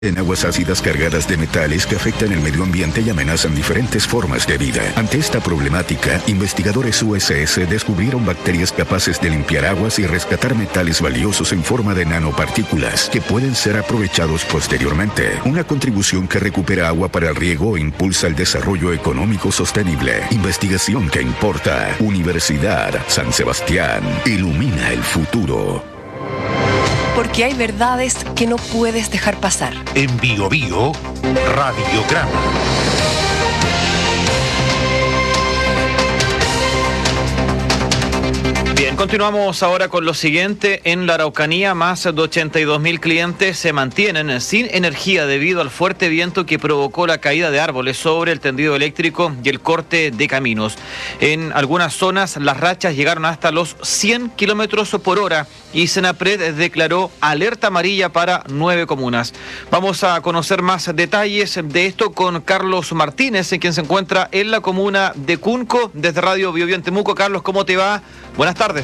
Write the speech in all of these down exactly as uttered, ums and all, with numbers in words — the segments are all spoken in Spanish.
En aguas ácidas cargadas de metales que afectan el medio ambiente y amenazan diferentes formas de vida. Ante esta problemática, investigadores U S S descubrieron bacterias capaces de limpiar aguas y rescatar metales valiosos en forma de nanopartículas que pueden ser aprovechados posteriormente. Una contribución que recupera agua para el riego e impulsa el desarrollo económico sostenible. Investigación que importa. Universidad San Sebastián. Ilumina el futuro. Porque hay verdades que no puedes dejar pasar. En Bio Bio, Radiograma. Bien, continuamos ahora con lo siguiente. En la Araucanía, más de ochenta y dos mil clientes se mantienen sin energía debido al fuerte viento que provocó la caída de árboles sobre el tendido eléctrico y el corte de caminos. En algunas zonas las rachas llegaron hasta los cien kilómetros por hora y Senapred declaró alerta amarilla para nueve comunas. Vamos a conocer más detalles de esto con Carlos Martínez, quien se encuentra en la comuna de Cunco, desde Radio Bio Bio en Temuco. Carlos, ¿cómo te va? Buenas tardes.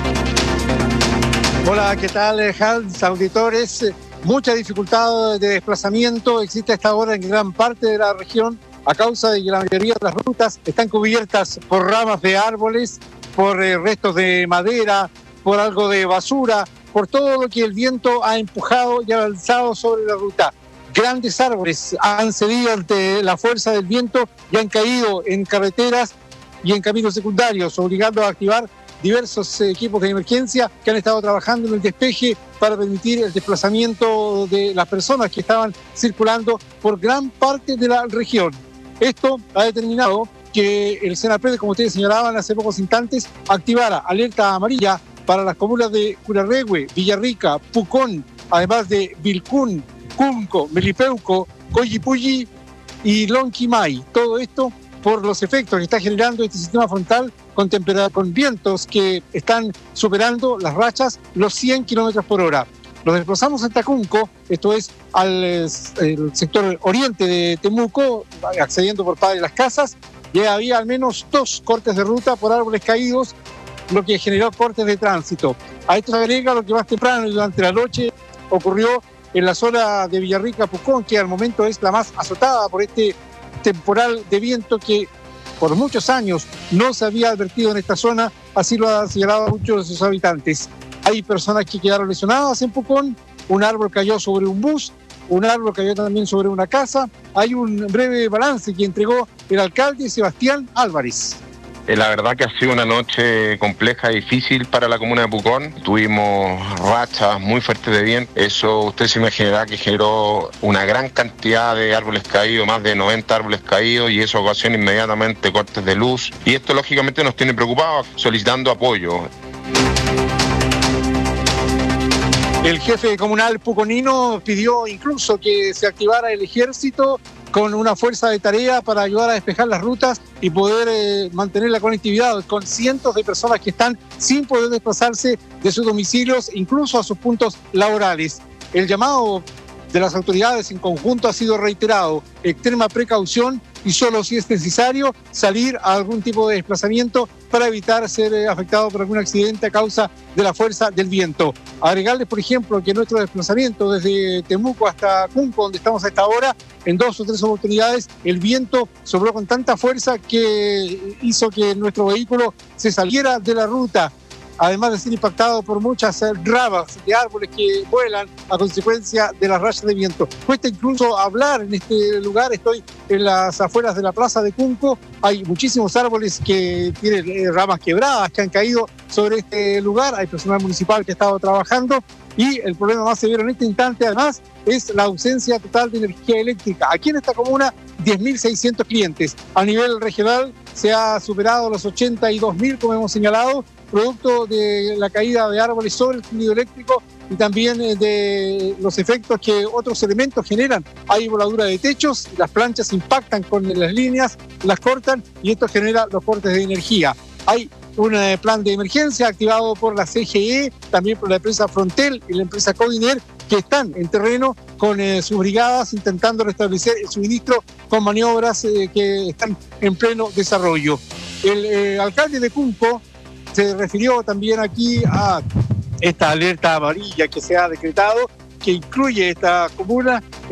Hola, ¿qué tal, Hans? Auditores, mucha dificultad de desplazamiento existe a esta hora en gran parte de la región a causa de que la mayoría de las rutas están cubiertas por ramas de árboles, por eh, restos de madera, por algo de basura, por todo lo que el viento ha empujado y ha alzado sobre la ruta. Grandes árboles han cedido ante la fuerza del viento y han caído en carreteras y en caminos secundarios, obligando a activar diversos equipos de emergencia que han estado trabajando en el despeje para permitir el desplazamiento de las personas que estaban circulando por gran parte de la región. Esto ha determinado que el Senapred, como ustedes señalaban hace pocos instantes, activara alerta amarilla para las comunas de Curarrehue, Villarrica, Pucón, además de Vilcún, Cunco, Melipeuco, Coyipulli y Lonquimay. Todo esto por los efectos que está generando este sistema frontal con, tempera- con vientos que están superando las rachas los cien kilómetros por hora. Nos desplazamos hasta Cunco, esto es al el sector oriente de Temuco, accediendo por Padre Las Casas, y había al menos dos cortes de ruta por árboles caídos, lo que generó cortes de tránsito. A esto se agrega lo que más temprano, durante la noche, ocurrió en la zona de Villarrica, Pucón, que al momento es la más azotada por este temporal de viento que por muchos años no se había advertido en esta zona, así lo han señalado muchos de sus habitantes. Hay personas que quedaron lesionadas en Pucón, un árbol cayó sobre un bus, un árbol cayó también sobre una casa. Hay un breve balance que entregó el alcalde Sebastián Álvarez. La verdad que ha sido una noche compleja y difícil para la comuna de Pucón. Tuvimos rachas muy fuertes de viento. Eso usted se imaginará que generó una gran cantidad de árboles caídos, más de noventa árboles caídos, y eso ocasiona inmediatamente cortes de luz. Y esto lógicamente nos tiene preocupados, solicitando apoyo. El jefe comunal puconino pidió incluso que se activara el ejército con una fuerza de tarea para ayudar a despejar las rutas y poder eh, mantener la conectividad con cientos de personas que están sin poder desplazarse de sus domicilios, incluso a sus puntos laborales. El llamado de las autoridades en conjunto ha sido reiterado: extrema precaución y solo si es necesario salir a algún tipo de desplazamiento para evitar ser eh, afectado por algún accidente a causa de la fuerza del viento. Agregarles, por ejemplo, que nuestro desplazamiento desde Temuco hasta Cunco, donde estamos a esta hora, en dos o tres oportunidades el viento sopló con tanta fuerza que hizo que nuestro vehículo se saliera de la ruta, además de ser impactado por muchas ramas de árboles que vuelan a consecuencia de las rachas de viento. Cuesta incluso hablar en este lugar. Estoy en las afueras de la plaza de Cunco. Hay muchísimos árboles que tienen eh, ramas quebradas que han caído sobre este lugar. Hay personal municipal que ha estado trabajando, y el problema más severo en este instante, además, es la ausencia total de energía eléctrica. Aquí en esta comuna, diez mil seiscientos clientes. A nivel regional se ha superado los ochenta y dos mil, como hemos señalado, producto de la caída de árboles sobre el tendido eléctrico y también de los efectos que otros elementos generan. Hay voladura de techos, las planchas impactan con las líneas, las cortan, y esto genera los cortes de energía. Hay un eh, plan de emergencia activado por la C G E, también por la empresa Frontel y la empresa Codiner, que están en terreno con eh, sus brigadas intentando restablecer el suministro con maniobras eh, que están en pleno desarrollo. El eh, alcalde de Cunco se refirió también aquí a esta alerta amarilla que se ha decretado, que incluye esta comuna